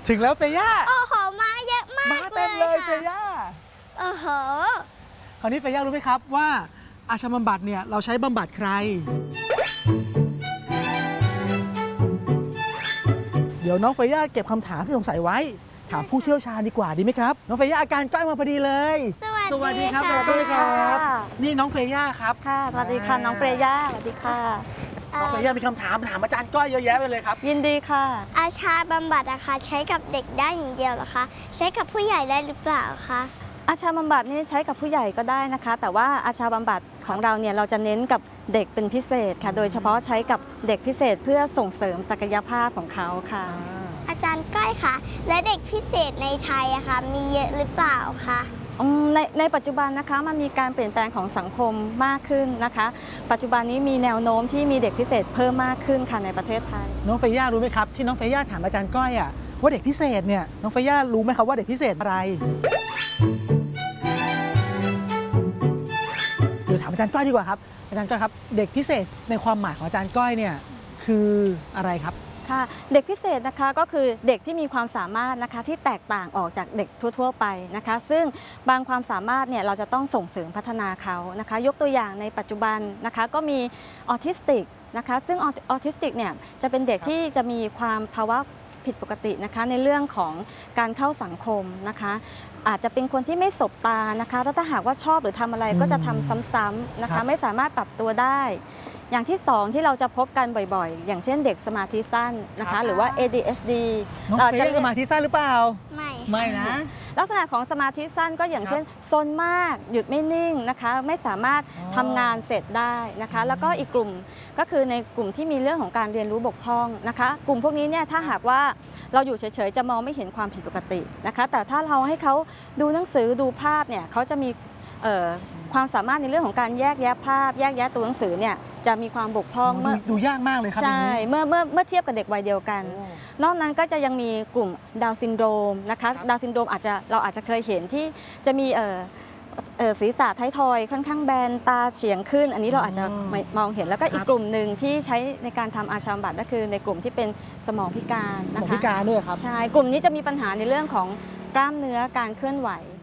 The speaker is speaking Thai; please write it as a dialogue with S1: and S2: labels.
S1: ถึงแล้วเฟย่า
S2: โอ้โหม้าเยอะมาก
S1: มาเต็มเลยเฟย่า
S2: โอ้โห
S1: คราวนี้เฟย่ารู้ไหมครับว่าอาชญาบำบัดเนี่ยเราใช้บำบัดใครเดี๋ยวน้องเฟย่าเก็บคำถามที่สงสัยไว้ถามผู้เชี่ยวชาญดีกว่าดีไหมครับน้องเฟย่าอาการใกล้มาพอดีเลย
S2: สวัสดีครับ
S1: นี่น้องเฟย่าครับ
S3: ค่ะสวัสดีค่ะน้องเฟย่าสวัสดีค่ะ
S1: น้องเฟย่ามีคำถามอาจารย์ก้อยเยอะแยะไปเลยครับ
S3: ยินดีค่ะ
S2: อาชาบำบัดนะคะใช้กับเด็กได้อย่างเดียวเหรอคะใช้กับผู้ใหญ่ได้หรือเปล่าคะ
S3: อาชาบำบัดนี่ใช้กับผู้ใหญ่ก็ได้นะคะแต่ว่าอาชาบำบัดของเราเนี่ยเราจะเน้นกับเด็กเป็นพิเศษค่ะโดยเฉพาะใช้กับเด็กพิเศษเพื่อส่งเสริมศักยภาพของเขาค่ะ
S2: อาจารย์ก้อยคะและเด็กพิเศษในไทยอะคะมีเยอะหรือเปล่าคะ
S3: ในปัจจุบันนะคะมันมีการเปลี่ยนแปลงของสังคมมากขึ้นนะคะปัจจุบันนี้มีแนวโน้มที่มีเด็กพิเศษเพิ่มมากขึ้นค่ะในประเทศไทย
S1: น้องเฟย่ารู้ไหมครับที่น้องเฟย่าถามอาจารย์ก้อยอะว่าเด็กพิเศษเนี่ยน้องเฟย่ารู้ไหมครับว่าเด็กพิเศษอะไรเดี๋ยวถามอาจารย์ก้อยดีกว่าครับอาจารย์ก้อยครับเด็กพิเศษในความหมายของอาจารย์ก้อยเนี่ยคืออะไรครับ
S3: ค่ะเด็กพิเศษนะคะก็คือเด็กที่มีความสามารถนะคะที่แตกต่างออกจากเด็กทั่วๆไปนะคะซึ่งบางความสามารถเนี่ยเราจะต้องส่งเสริมพัฒนาเขานะคะยกตัวอย่างในปัจจุบันนะคะก็มีออทิสติกนะคะซึ่งออทิสติกเนี่ยจะเป็นเด็กที่จะมีความภาวะผิดปกตินะคะในเรื่องของการเข้าสังคมนะคะอาจจะเป็นคนที่ไม่สบตานะคะแล้วถ้าหากว่าชอบหรือทำอะไรก็จะทำซ้ำๆนะคะไม่สามารถปรับตัวได้อย่างที่2ที่เราจะพบกันบ่อยๆอย่างเช่นเด็กสมาธิสั้นนะคะหรือว่า ADHD
S1: น้องเฟย่าสมาธิสั้นหรือเปล่าไม่นะ
S3: ลักษณะของสมาธิสั้นก็อย่างเช่นซนมากหยุดไม่นิ่งนะคะไม่สามารถทำงานเสร็จได้นะคะแล้วก็อีกกลุ่มก็คือในกลุ่มที่มีเรื่องของการเรียนรู้บกพร่องนะคะกลุ่มพวกนี้เนี่ยถ้าหากว่าเราอยู่เฉยๆจะมองไม่เห็นความผิดปกตินะคะแต่ถ้าเราให้เขาดูหนังสือดูภาพเนี่ยเขาจะมีความสามารถในเรื่องของการแยกแยะภาพแยกแยะตัวหนังสือเนี่ยจะมีความบกพร่องเมื่อ
S1: ดูยากมากเลยครับ
S3: ใช่เมื่อเทียบกับเด็กวัยเดียวกันนอกนั้นก็จะยังมีกลุ่มดาวน์ซินโดรมนะคะดาวน์ซินโดรมเราอาจจะเคยเห็นที่จะมีศีรษะท้ายทอยค่อนข้างแบนตาเฉียงขึ้นอันนี้เราอาจจะมองเห็นแล้วก็อีกกลุ่มหนึ่งที่ใช้ในการทำอาชญาบำบัดก็คือในกลุ่มที่เป็นสมองพิการนะคะ
S1: สมองพิการด้วยครับ
S3: ใช่กลุ่มนี้จะมีปัญหาในเรื่องของกล้ามเนื้อการเคลื่อนไหว